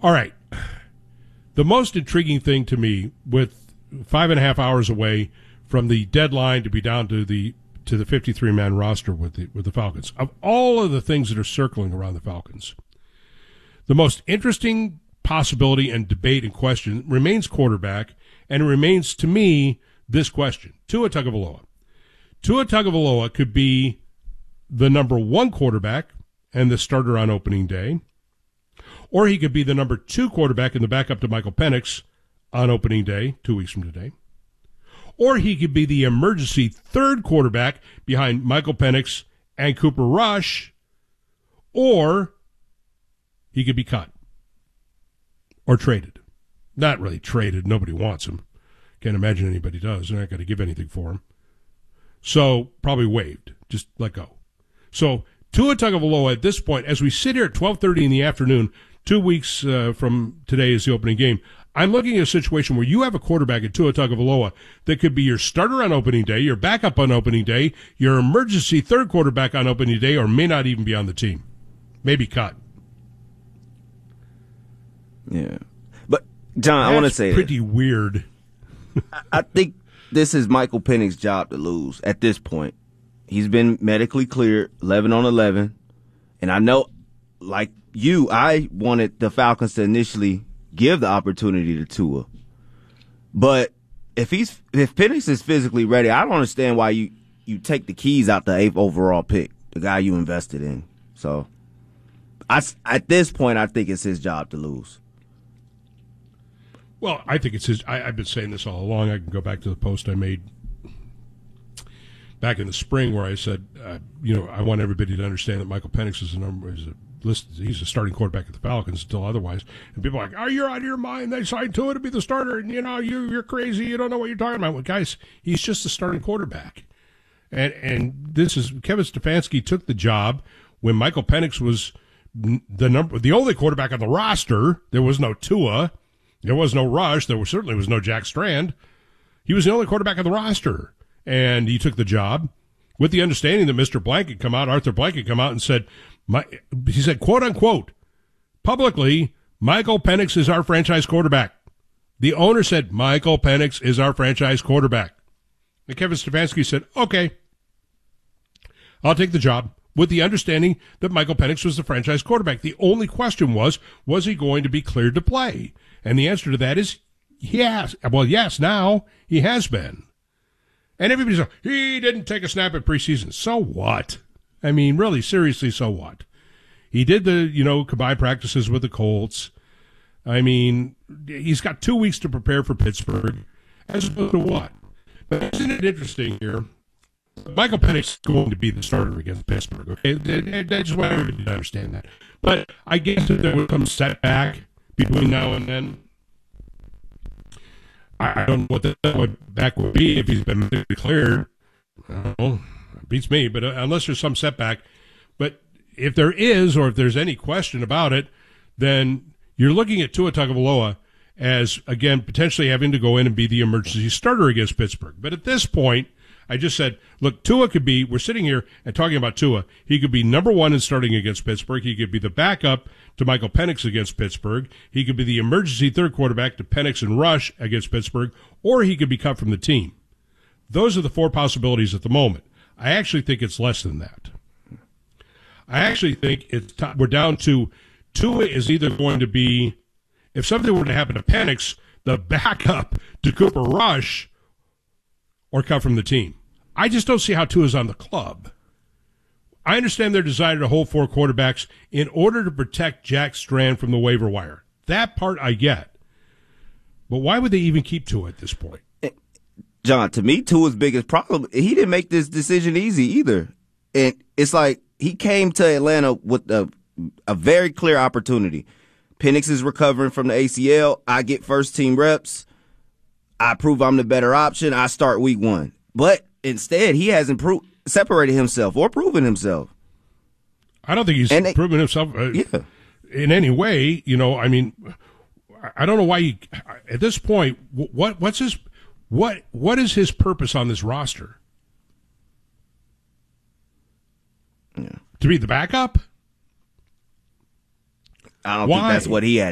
All right. The most intriguing thing to me, with 5.5 hours away from the deadline to be down to the 53-man roster with the Falcons, of all of the things that are circling around the Falcons, the most interesting possibility and debate and question remains quarterback, and it remains, to me, this question. Tua Tagovailoa. Tua Tagovailoa could be the number one quarterback and the starter on opening day, or he could be the number two quarterback and the backup to Michael Penix on opening day, 2 weeks from today. Or he could be the emergency third quarterback behind Michael Penix and Cooper Rush, or he could be cut or traded. Not really traded. Nobody wants him. Can't imagine anybody does. They're not going to give anything for him. So probably waived. Just let go. So Tua Tagovailoa at this point, as we sit here at 12:30 in the afternoon, 2 weeks from today is the opening game, I'm looking at a situation where you have a quarterback at Tua Tagovailoa that could be your starter on opening day, your backup on opening day, your emergency third quarterback on opening day, or may not even be on the team. Maybe cut. Yeah. But, John, I want to say pretty weird. I think this is Michael Penix's job to lose at this point. He's been medically cleared, 11 on 11. And I know, like you, I wanted the Falcons to initially give the opportunity to Tua. But if Penix is physically ready, I don't understand why you take the keys out the 8th overall pick, the guy you invested in. So at this point, I think it's his job to lose. Well, I think it's his. I've been saying this all along. I can go back to the post I made back in the spring where I said, I want everybody to understand that Michael Penix he's a starting quarterback at the Falcons until otherwise. And people are like, "Oh, you're out of your mind. They signed Tua to be the starter, and you're crazy. You don't know what you're talking about." Well, guys, he's just a starting quarterback. And this is Kevin Stefanski took the job when Michael Penix was the only quarterback on the roster. There was no Tua. There was no Rush. There certainly was no Jack Strand. He was the only quarterback on the roster. And he took the job with the understanding that Mr. Blank had come out, Arthur Blank had come out and said, he said, quote unquote, publicly, Michael Penix is our franchise quarterback. The owner said, Michael Penix is our franchise quarterback. And Kevin Stefanski said, okay, I'll take the job with the understanding that Michael Penix was the franchise quarterback. The only question was he going to be cleared to play? And the answer to that is yes. Well, yes, now he has been. And everybody's like, he didn't take a snap at preseason. So what? I mean, really, seriously, so what? He did the, combined practices with the Colts. I mean, he's got 2 weeks to prepare for Pittsburgh. As opposed to what? But isn't it interesting here? Michael Penix is going to be the starter against Pittsburgh. Okay, I just want everybody to understand that. But I guess if there would come setback between now and then, I don't know what that setback would be if he's been declared. I don't know. It beats me, but unless there's some setback. But if there is, or if there's any question about it, then you're looking at Tua Tagovailoa as, again, potentially having to go in and be the emergency starter against Pittsburgh. But at this point, I just said, look, Tua could be, we're sitting here and talking about Tua. He could be number one in starting against Pittsburgh. He could be the backup to Michael Penix against Pittsburgh. He could be the emergency third quarterback to Penix and Rush against Pittsburgh, or he could be cut from the team. Those are the four possibilities at the moment. I actually think it's less than that. I actually think we're down to Tua is either going to be, if something were to happen to Penix, the backup to Cooper Rush, or cut from the team. I just don't see how Tua's on the club. I understand their desire to hold four quarterbacks in order to protect Jack Strand from the waiver wire. That part I get. But why would they even keep Tua at this point? John, to me, Tua's biggest problem, he didn't make this decision easy either. And it's like he came to Atlanta with a very clear opportunity. Penix is recovering from the ACL. I get first-team reps. I prove I'm the better option. I start week 1. But instead, he hasn't separated himself or proven himself. I don't think he's proven himself in any way. I mean, I don't know why at this point, what is his purpose on this roster? Yeah. To be the backup? I don't think that's what he had